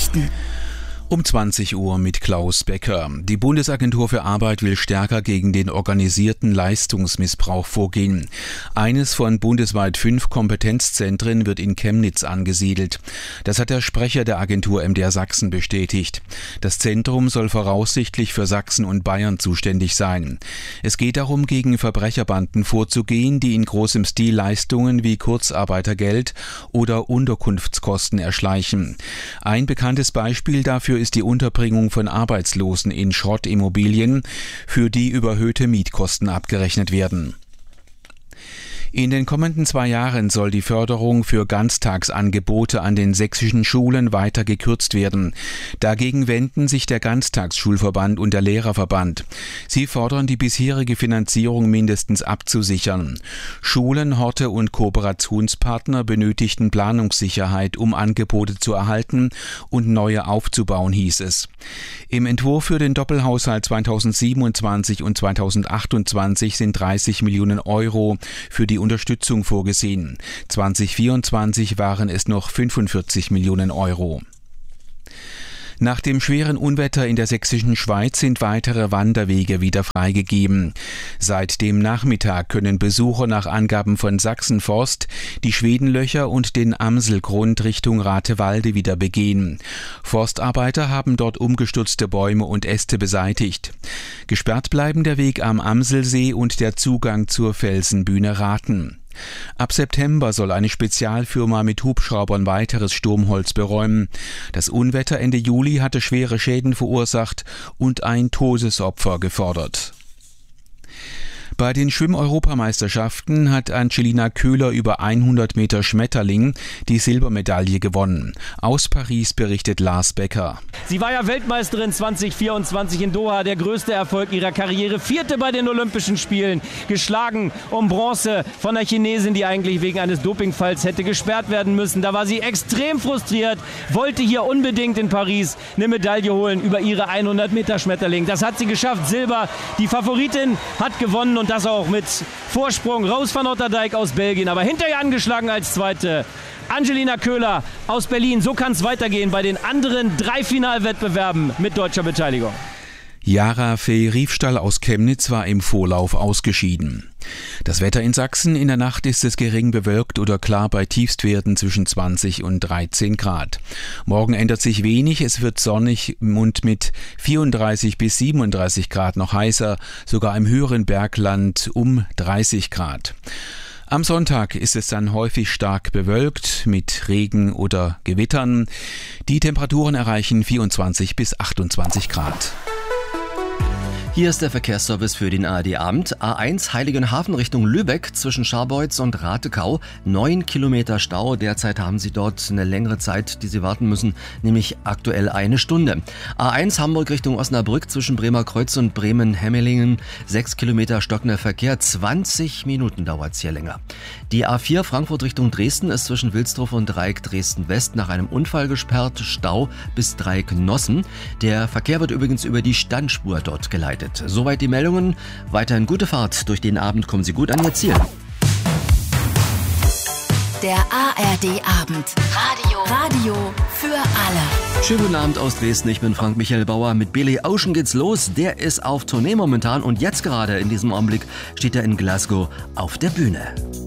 Nachrichten. Um 20 Uhr mit Klaus Becker. Die Bundesagentur für Arbeit will stärker gegen den organisierten Leistungsmissbrauch vorgehen. Eines von bundesweit 5 Kompetenzzentren wird in Chemnitz angesiedelt. Das hat der Sprecher der Agentur MDR Sachsen bestätigt. Das Zentrum soll voraussichtlich für Sachsen und Bayern zuständig sein. Es geht darum, gegen Verbrecherbanden vorzugehen, die in großem Stil Leistungen wie Kurzarbeitergeld oder Unterkunftskosten erschleichen. Ein bekanntes Beispiel dafür ist die Unterbringung von Arbeitslosen in Schrottimmobilien, für die überhöhte Mietkosten abgerechnet werden. In den kommenden 2 Jahren soll die Förderung für Ganztagsangebote an den sächsischen Schulen weiter gekürzt werden. Dagegen wenden sich der Ganztagsschulverband und der Lehrerverband. Sie fordern, die bisherige Finanzierung mindestens abzusichern. Schulen, Horte und Kooperationspartner benötigten Planungssicherheit, um Angebote zu erhalten und neue aufzubauen, hieß es. Im Entwurf für den Doppelhaushalt 2027 und 2028 sind 30 Millionen Euro für die Unterstützung vorgesehen. 2024 waren es noch 45 Millionen Euro. Nach dem schweren Unwetter in der sächsischen Schweiz sind weitere Wanderwege wieder freigegeben. Seit dem Nachmittag können Besucher nach Angaben von Sachsenforst die Schwedenlöcher und den Amselgrund Richtung Ratewalde wieder begehen. Forstarbeiter haben dort umgestürzte Bäume und Äste beseitigt. Gesperrt bleiben der Weg am Amselsee und der Zugang zur Felsenbühne Raten. Ab September soll eine Spezialfirma mit Hubschraubern weiteres Sturmholz beräumen. Das Unwetter Ende Juli hatte schwere Schäden verursacht und ein Todesopfer gefordert. Bei den Schwimm-Europameisterschaften hat Angelina Köhler über 100 Meter Schmetterling die Silbermedaille gewonnen. Aus Paris berichtet Lars Becker. Sie war ja Weltmeisterin 2024 in Doha, der größte Erfolg ihrer Karriere. 4. bei den Olympischen Spielen, geschlagen um Bronze von der Chinesin, die eigentlich wegen eines Dopingfalls hätte gesperrt werden müssen. Da war sie extrem frustriert, wollte hier unbedingt in Paris eine Medaille holen über ihre 100 Meter Schmetterling. Das hat sie geschafft, Silber. Die Favoritin hat gewonnen und das auch mit Vorsprung. Roos van Otterdijk aus Belgien, aber hinterher angeschlagen als Zweite. Angelina Köhler aus Berlin. So kann es weitergehen bei den anderen 3 Finalwettbewerben mit deutscher Beteiligung. Yara Fee-Riefstall aus Chemnitz war im Vorlauf ausgeschieden. Das Wetter in Sachsen: in der Nacht ist es gering bewölkt oder klar bei Tiefstwerten zwischen 20 und 13 Grad. Morgen ändert sich wenig, es wird sonnig und mit 34 bis 37 Grad noch heißer, sogar im höheren Bergland um 30 Grad. Am Sonntag ist es dann häufig stark bewölkt mit Regen oder Gewittern. Die Temperaturen erreichen 24 bis 28 Grad. Hier ist der Verkehrsservice für den ARD-Abend. A1 Heiligenhafen Richtung Lübeck zwischen Scharbeutz und Ratekau. 9 Kilometer Stau. Derzeit haben Sie dort eine längere Zeit, die Sie warten müssen, nämlich aktuell 1 Stunde. A1 Hamburg Richtung Osnabrück zwischen Bremerkreuz und Bremen-Hemmelingen. 6 Kilometer stockender Verkehr. 20 Minuten dauert es hier länger. Die A4 Frankfurt Richtung Dresden ist zwischen Wilsdruff und Dreieck Dresden-West nach einem Unfall gesperrt. Stau bis Dreieck Nossen. Der Verkehr wird übrigens über die Standspur dort geleitet. Soweit die Meldungen. Weiterhin gute Fahrt. Durch den Abend kommen Sie gut an Ihr Ziel. Der ARD-Abend. Radio für alle. Schönen guten Abend aus Dresden. Ich bin Frank Michael Bauer. Mit Billy Ocean geht's los. Der ist auf Tournee momentan und jetzt gerade in diesem Augenblick steht er in Glasgow auf der Bühne.